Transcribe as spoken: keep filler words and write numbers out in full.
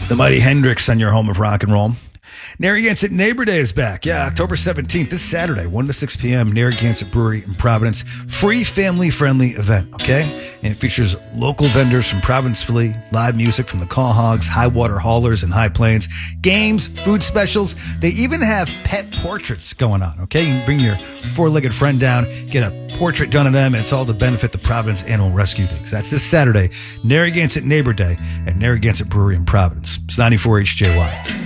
The Mighty Hendrix on your home of rock and roll. Narragansett Neighbor Day is back. Yeah, October seventeenth, this Saturday, one to six p.m., Narragansett Brewery in Providence. Free family-friendly event, okay? And it features local vendors from Providence, Philly, live music from the Caw Hogs, High Water Haulers, and High Plains, games, food specials. They even have pet portraits going on, okay? You can bring your four-legged friend down, get a portrait done of them, and it's all to benefit the Providence Animal Rescue League. So that's this Saturday, Narragansett Neighbor Day at Narragansett Brewery in Providence. It's ninety-four H J Y.